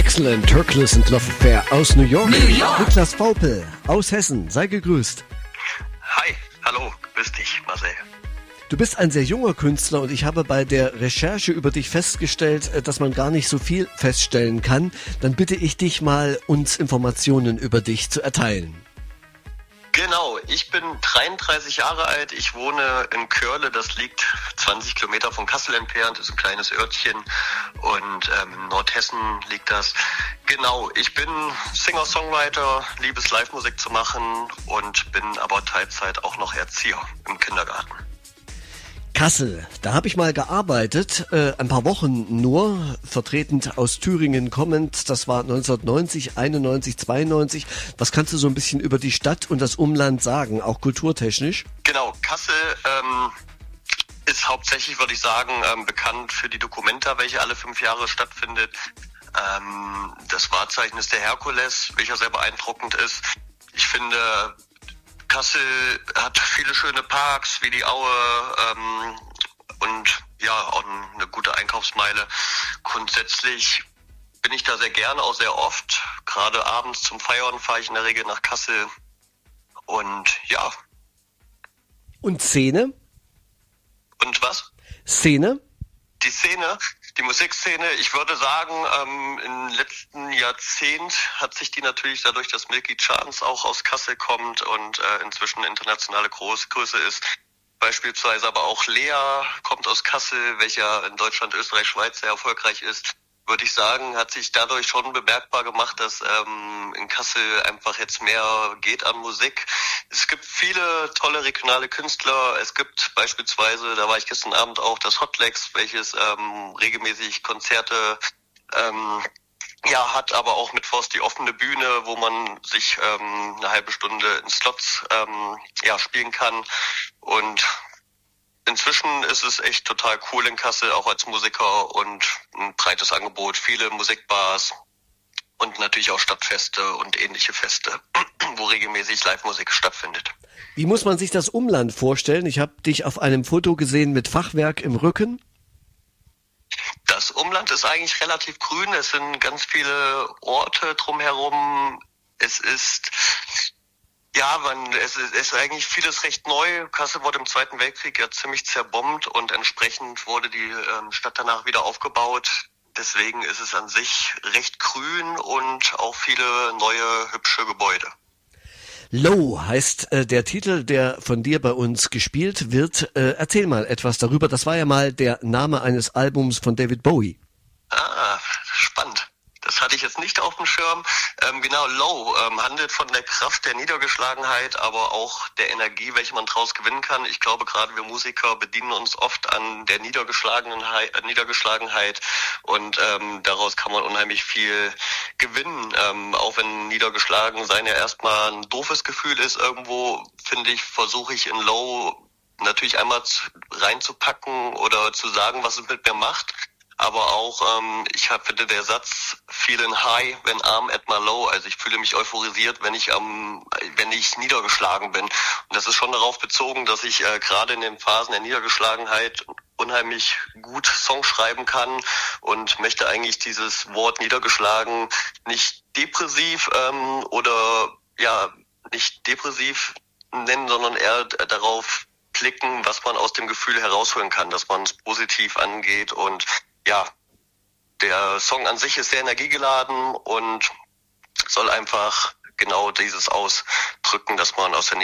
Excellent Turquoise Love Affair aus New York. Niklas Vaupel aus Hessen, sei gegrüßt. Hi, hallo, grüß dich, Marcel. Du bist ein sehr junger Künstler und ich habe bei der Recherche über dich festgestellt, dass man gar nicht so viel feststellen kann. Dann bitte ich dich mal, uns Informationen über dich zu erteilen. Genau, ich bin 33 Jahre alt, ich wohne in Körle, das liegt 20 Kilometer von Kassel entfernt, ist ein kleines Örtchen und in Nordhessen liegt das. Genau, ich bin Singer-Songwriter, liebe es Live-Musik zu machen und bin aber Teilzeit auch noch Erzieher im Kindergarten. Kassel, da habe ich mal gearbeitet, ein paar Wochen nur, vertretend aus Thüringen kommend, das war 1990, 91, 92. Was kannst du so ein bisschen über die Stadt und das Umland sagen, auch kulturtechnisch? Genau, Kassel ist hauptsächlich, würde ich sagen, bekannt für die Documenta, welche alle 5 Jahre stattfindet. Das Wahrzeichen ist der Herkules, welcher sehr beeindruckend ist. Ich finde, Kassel hat viele schöne Parks wie die Aue und ja, auch eine gute Einkaufsmeile. Grundsätzlich bin ich da sehr gerne, auch sehr oft. Gerade abends zum Feiern fahre ich in der Regel nach Kassel. Und ja. Und Szene? Und was? Szene? Die Szene, die Musikszene, ich würde sagen, im letzten Jahrzehnt hat sich die natürlich dadurch, dass Milky Chance auch aus Kassel kommt und inzwischen internationale Größe ist. Beispielsweise aber auch Lea kommt aus Kassel, welcher in Deutschland, Österreich, Schweiz sehr erfolgreich ist. Würde ich sagen, hat sich dadurch schon bemerkbar gemacht, dass in Kassel einfach jetzt mehr geht an Musik. Es gibt viele tolle regionale Künstler. Es gibt beispielsweise, da war ich gestern Abend auch, das Hotlegs, welches regelmäßig Konzerte hat, aber auch mit Forst die offene Bühne, wo man sich eine halbe Stunde in Slots spielen kann. Und inzwischen ist es echt total cool in Kassel, auch als Musiker, und ein breites Angebot, viele Musikbars und natürlich auch Stadtfeste und ähnliche Feste, wo regelmäßig Live-Musik stattfindet. Wie muss man sich das Umland vorstellen? Ich habe dich auf einem Foto gesehen mit Fachwerk im Rücken. Das Umland ist eigentlich relativ grün, es sind ganz viele Orte drumherum. Es ist ist eigentlich vieles recht neu. Kassel wurde im Zweiten Weltkrieg ja ziemlich zerbombt und entsprechend wurde die Stadt danach wieder aufgebaut. Deswegen ist es an sich recht grün und auch viele neue, hübsche Gebäude. Low heißt der Titel, der von dir bei uns gespielt wird. Erzähl mal etwas darüber. Das war ja mal der Name eines Albums von David Bowie. Ah, spannend. Das hatte ich jetzt nicht auf dem Schirm. Genau, Low handelt von der Kraft der Niedergeschlagenheit, aber auch der Energie, welche man daraus gewinnen kann. Ich glaube, gerade wir Musiker bedienen uns oft an der Niedergeschlagenheit und daraus kann man unheimlich viel gewinnen. Auch wenn niedergeschlagen sein ja erstmal ein doofes Gefühl ist irgendwo, finde ich, versuche ich in Low natürlich einmal reinzupacken oder zu sagen, was es mit mir macht. Aber auch, finde der Satz, feeling high when I'm at my low, also ich fühle mich euphorisiert, wenn ich niedergeschlagen bin. Und das ist schon darauf bezogen, dass ich gerade in den Phasen der Niedergeschlagenheit unheimlich gut Songs schreiben kann und möchte eigentlich dieses Wort niedergeschlagen nicht depressiv nicht depressiv nennen, sondern eher darauf blicken, was man aus dem Gefühl herausholen kann, dass man es positiv angeht. Und ja, der Song an sich ist sehr energiegeladen und soll einfach genau dieses ausdrücken, dass man aus der